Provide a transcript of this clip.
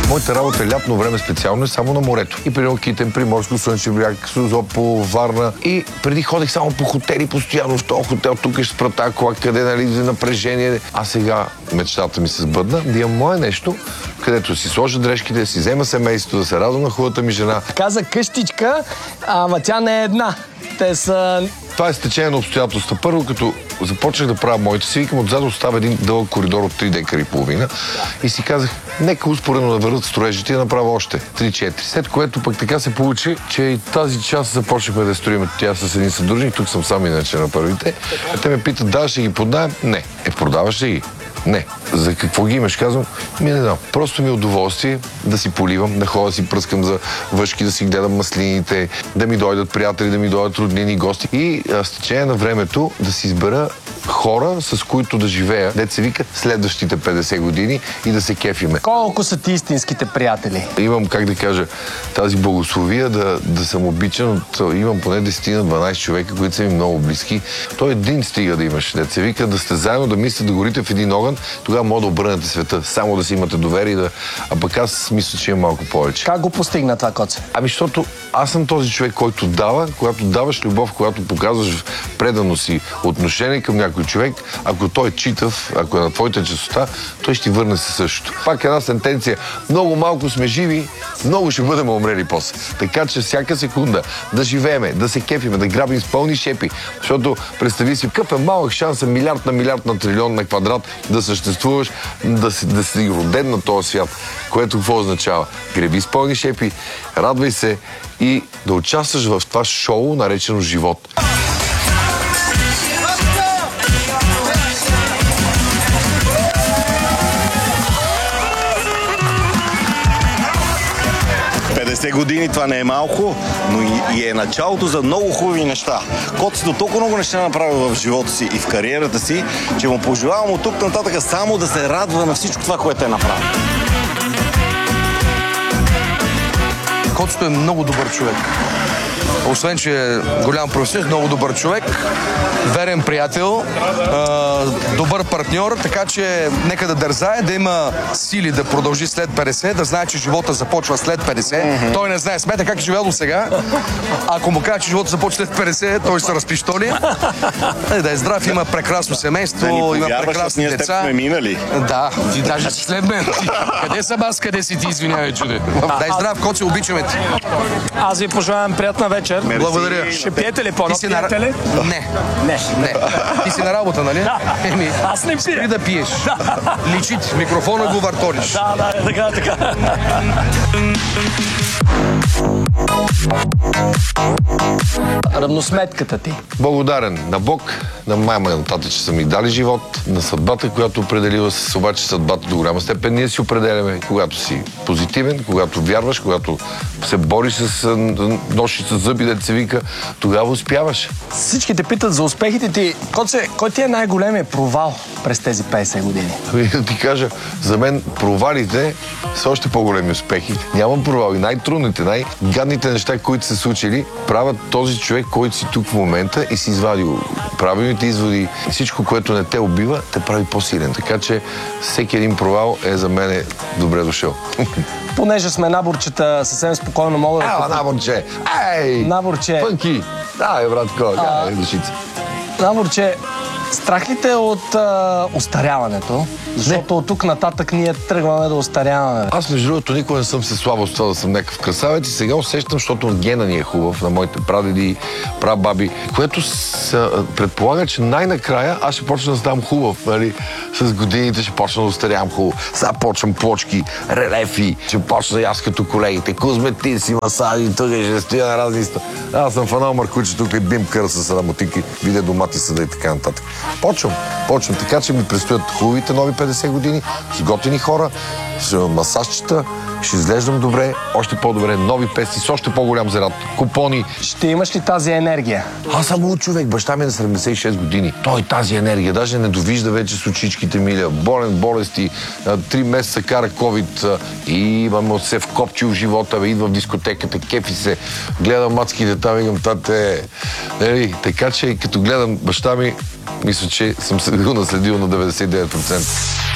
Моята работа е лятно време специално е само на морето. И при Китен, Приморско, Слънчев бряг, Созопол, Варна. И преди ходех само по хотели, постоянно в този хотел, тук ще спра тази кола, къде нали за напрежение. А сега мечтата ми се сбъдна да имам мое нещо, където си сложа дрежките, да си взема семейството, да се радвам на хубавата ми жена. Каза къщичка, ама тя не е една. Те са... Това е стечение на обстоятелства. Първо, като започнах да правя моите си, викам, отзад остава един дълъг коридор от 3 декара и половина и си казах, нека успоредно да върват строежите и да направя още 3-4. След което пък така се получи, че и тази част започнахме да строим тя с един съдружник, тук съм сам иначе на първите. Те ме питат, даваш ли ги под наем? Не. Продаваш ли ги? Не. За какво ги имаш? Казвам, не знам. Просто ми е удоволствие да си поливам, да ходя да си пръскам за въшки, да си гледам маслините, да ми дойдат приятели, да ми дойдат роднини, гости и с течение на времето да си избера хора, с които да живея, дето се вика следващите 50 години и да се кефиме. Колко са ти истинските приятели? Имам, как да кажа, тази благословия да съм обичан от... Имам поне 10-12 човека, които са ми много близки. Той един стига да имаш, дето се вика, да сте заедно, да мислите да горите в един огън, тогава може да обърнете света. Само да си имате доверие, а пък аз мисля, че имам малко повече. Как го постигна това, Коце? Защото аз съм този човек, който дава, когато даваш любов, когато показваш предано си отношение към някой човек, ако той е читав, ако е на твоята чистота, той ще ти върне се същото. Пак една сентенция. Много малко сме живи, много ще бъдем умрели после. Така че всяка секунда да живееме, да се кефиме, да грабим с пълни шепи. Защото представи си, какъв е малък шанс милиард на трилион на квадрат да съществуваш, да си роден на този свят. Което какво означава? Греби с пълни шепи, радвай се и да участваш в това шоу, наречено живот. Години, това не е малко, но и е началото за много хубави неща. Коцето толкова много неща направил в живота си и в кариерата си, че му пожелавам от тук нататък само да се радва на всичко това, което е направил. Коцето е много добър човек. Освен, че е голям професионалист, много добър човек, верен приятел, добър партньор, така че нека да дързае, да има сили да продължи след 50, да знае, че живота започва след 50. Той не знае, смета как е живял до сега. Ако му каже, че живота започва след 50, той ще се разпиштоли. Да е здрав, има прекрасно семейство, има прекрасни деца. Сме минали. Да, ти даже си след мен. Къде съм аз, къде си ти, извинявай, чуде. Да е здрав, Коце, обичаме ти. Аз ви пожелавам приятна вечер. Благодаря. Ще пиете ли по-но? Пиете ли? Не. Ти си на работа, нали? Да. Аз не пия. Спри да пиеш. Личи ти. Микрофона го въртолиш. Да, така. Равносметката ти. Благодарен на Бог, на майма и на тата, че са ми дали живот, на съдбата, която определила с, обаче съдбата до голяма степен ние си определяме, когато си позитивен, когато вярваш, когато се бориш с ноши с зъби, да се вика, тогава успяваш. Всички те питат за успехите ти. Коце, кой ти е най-големият провал през тези 50 години? Да ти кажа, за мен провалите са още по-големи успехи. Нямам провал и най-трудните, най-гадните неща, които са случили, правят този човек, който си тук в момента и си извадил правилните изводи. Всичко, което не те убива, те прави по-силен. Така че всеки един провал е за мен добре дошъл. Понеже сме наборчета, съвсем спокойно мога да... Наборче! Ей! Наборче! Фънки! Дай, братко! Душица! Наборче, страх ли те от остаряването? Защото от тук нататък ние тръгваме да остаряваме. Аз, между другото, никога не съм се слабо с това да съм някакъв красавец и сега усещам, защото гена ни е хубав на моите прадеди, прабаби, което предполага, че най-накрая аз ще почна да ставам хубав, нали? С годините ще почна да остарявам хубаво. Сега почвам плочки, релефи, ще почна и аз като колегите, козметици, масажи, тук ще стоя на разни места. Аз съм фанал Маркуче, тук и бимкър с рамотики, видя домати съда и така нататък. Почвам, така че ми предстоят хубавите нови 50 години, с готини хора, с масажчета, ще изглеждам добре, още по-добре, нови песни, с още по-голям заряд, купони. Ще имаш ли тази енергия? Аз съм луд човек, баща ми е на 76 години. Той тази енергия, даже не довижда вече с очичките миля. Болен, болести, 3 месеца кара ковид и имам се вкопчил в живота, идва в дискотеката, кефи се, гледам мацките там, викам, тате. Така че като гледам баща ми, мисля, че съм се го наследил на 99%.